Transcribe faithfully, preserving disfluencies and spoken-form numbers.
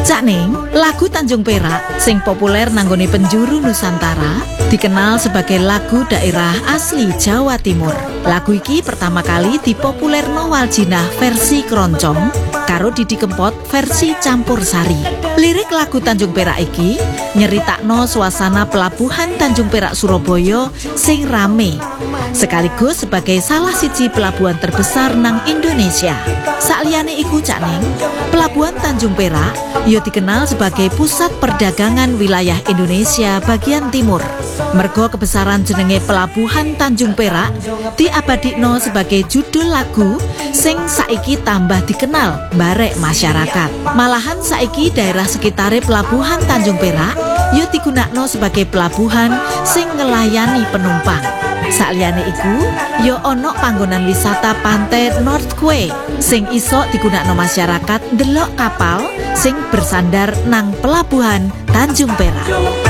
Cak Ning, lagu Tanjung Perak sing populer nanggone penjuru Nusantara dikenal sebagai lagu daerah asli Jawa Timur. Lagu iki pertama kali dipopulerno Waljina versi keroncong karo Didi Kempot versi campursari. Lirik lagu Tanjung Perak iki nyeritakno suasana pelabuhan Tanjung Perak Surabaya sing rame, sekaligus sebagai salah siji pelabuhan terbesar nang Indonesia. Sakliyane iku Cak Ning, pelabuhan Tanjung Perak yo dikenal sebagai pusat perdagangan wilayah Indonesia bagian timur. Mergo kebesaran jenenge pelabuhan Tanjung Perak diabadikno sebagai judul lagu sing saiki tambah dikenal barek masyarakat. Malahan saiki daerah sekitare pelabuhan Tanjung Perak yo digunakno sebagai pelabuhan sing ngelayani penumpang. Sakliyane iku yo ono panggonan wisata pantai North Quay sing iso digunakno masyarakat ndelok kapal sing bersandar nang pelabuhan Tanjung Perak.